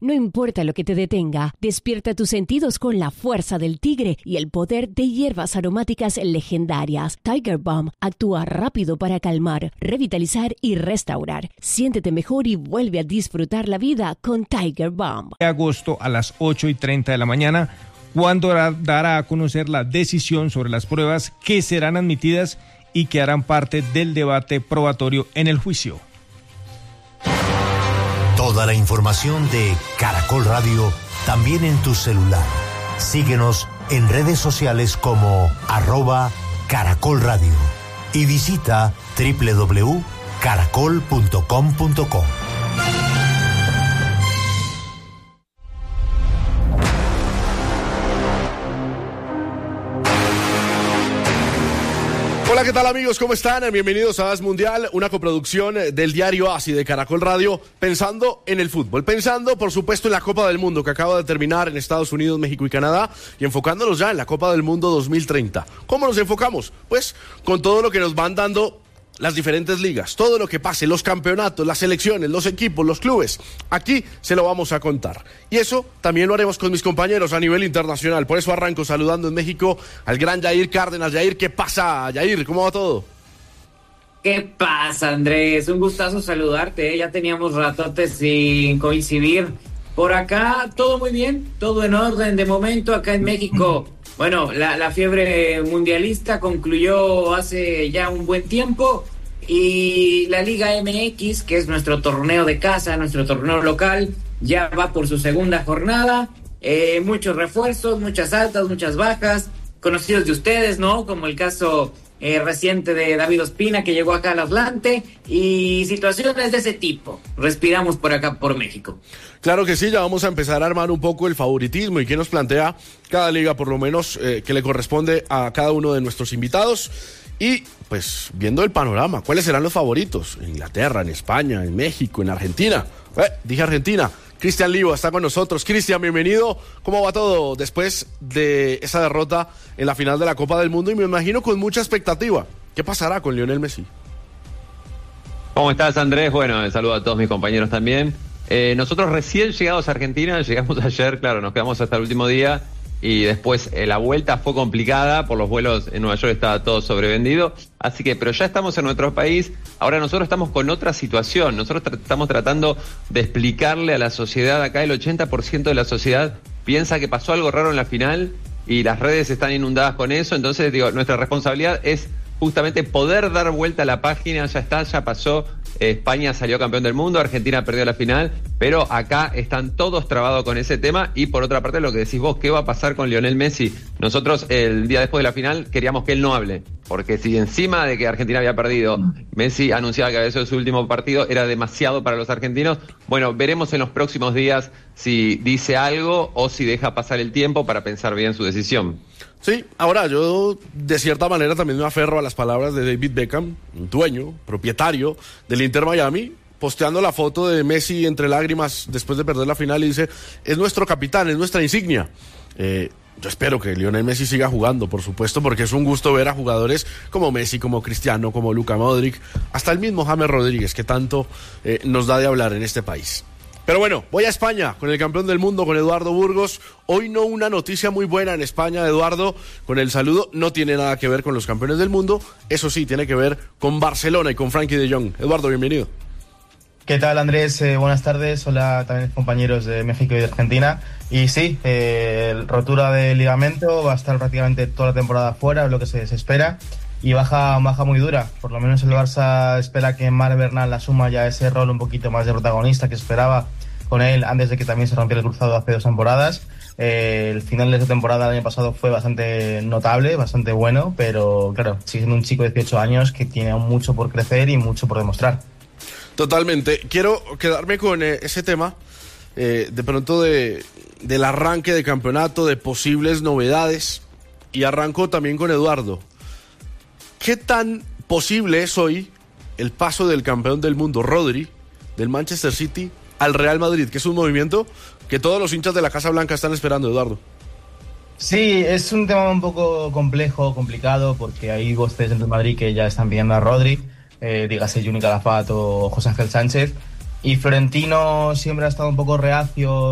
No importa lo que te detenga, despierta tus sentidos con la fuerza del tigre y el poder de hierbas aromáticas legendarias. Tiger Balm actúa rápido para calmar, revitalizar y restaurar. Siéntete mejor y vuelve a disfrutar la vida con Tiger Balm. Agosto a las 8:30 de la mañana, cuando dará a conocer la decisión sobre las pruebas que serán admitidas y que harán parte del debate probatorio en el juicio. Toda la información de Caracol Radio también en tu celular. Síguenos en redes sociales como @Caracol Radio y visita www.caracol.com.co. Hola, ¿qué tal amigos? ¿Cómo están? Bienvenidos a AS Mundial, una coproducción del diario AS y de Caracol Radio, pensando en el fútbol, pensando por supuesto en la Copa del Mundo que acaba de terminar en Estados Unidos, México y Canadá, y enfocándonos ya en la Copa del Mundo 2030. ¿Cómo nos enfocamos? Pues con todo lo que nos van dando las diferentes ligas, todo lo que pase, los campeonatos, las selecciones, los equipos, los clubes, aquí se lo vamos a contar. Y eso también lo haremos con mis compañeros a nivel internacional. Por eso arranco saludando en México al gran Yair Cárdenas. Yair, ¿qué pasa? Yair, ¿cómo va todo? ¿Qué pasa, Andrés? Un gustazo saludarte, ¿eh? Ya teníamos ratotes sin coincidir. Por acá, todo muy bien, todo en orden de momento acá en México. Bueno, la fiebre mundialista concluyó hace ya un buen tiempo y la Liga MX, que es nuestro torneo de casa, nuestro torneo local, ya va por su segunda jornada. Muchos refuerzos, muchas altas, muchas bajas, conocidos de ustedes, ¿no? Como el caso reciente de David Ospina, que llegó acá al Atlante, y situaciones de ese tipo. Respiramos por acá, por México. Claro que sí, ya vamos a empezar a armar un poco el favoritismo y qué nos plantea cada liga, por lo menos, que le corresponde a cada uno de nuestros invitados. Y, pues, viendo el panorama, ¿cuáles serán los favoritos? En Inglaterra, en España, en México, en Argentina. Dije Argentina. Cristian Livo está con nosotros. Cristian, bienvenido. ¿Cómo va todo después de esa derrota en la final de la Copa del Mundo? Y me imagino con mucha expectativa. ¿Qué pasará con Lionel Messi? ¿Cómo estás, Andrés? Bueno, saludo a todos mis compañeros también. Nosotros recién llegados a Argentina, llegamos ayer, claro, nos quedamos hasta el último día y después la vuelta fue complicada, por los vuelos en Nueva York estaba todo sobrevendido, así que, pero ya estamos en nuestro país, ahora nosotros estamos con otra situación, nosotros estamos tratando de explicarle a la sociedad, acá el 80% de la sociedad piensa que pasó algo raro en la final y las redes están inundadas con eso, entonces digo, nuestra responsabilidad es justamente poder dar vuelta a la página, ya está, ya pasó. España salió campeón del mundo, Argentina perdió la final, pero acá están todos trabados con ese tema. Y por otra parte, lo que decís vos, ¿qué va a pasar con Lionel Messi? Nosotros el día después de la final queríamos que él no hable, porque si encima de que Argentina había perdido, Messi anunciaba que había sido su último partido, era demasiado para los argentinos. Bueno, veremos en los próximos días si dice algo o si deja pasar el tiempo para pensar bien su decisión. Sí, ahora yo de cierta manera también me aferro a las palabras de David Beckham, dueño, propietario del Inter Miami, posteando la foto de Messi entre lágrimas después de perder la final y dice, es nuestro capitán, es nuestra insignia. Yo espero que Lionel Messi siga jugando, por supuesto, porque es un gusto ver a jugadores como Messi, como Cristiano, como Luka Modric, hasta el mismo James Rodríguez, que tanto nos da de hablar en este país. Pero bueno, voy a España con el campeón del mundo, con Eduardo Burgos. Hoy no una noticia muy buena en España, Eduardo, con el saludo. No tiene nada que ver con los campeones del mundo. Eso sí, tiene que ver con Barcelona y con Frankie de Jong. Eduardo, bienvenido. ¿Qué tal, Andrés? Buenas tardes. Hola también compañeros de México y de Argentina. Y sí, rotura de ligamento, va a estar prácticamente toda la temporada fuera, es lo que se espera. Y baja muy dura. Por lo menos el Barça espera que Marc Bernal asuma ya ese rol un poquito más de protagonista que esperaba con él antes de que también se rompiera el cruzado hace 2 temporadas. El final de esa temporada del año pasado fue bastante notable, bastante bueno, pero claro, sigue siendo un chico de 18 años que tiene aún mucho por crecer y mucho por demostrar. Totalmente. Quiero quedarme con ese tema, de pronto del arranque de campeonato, de posibles novedades, y arranco también con Eduardo. ¿Qué tan posible es hoy el paso del campeón del mundo, Rodri, del Manchester City, al Real Madrid, que es un movimiento que todos los hinchas de la Casa Blanca están esperando, Eduardo? Sí, es un tema un poco complejo, complicado, porque hay voces dentro de Madrid que ya están pidiendo a Rodri, dígase Juni Calafat o José Ángel Sánchez, y Florentino siempre ha estado un poco reacio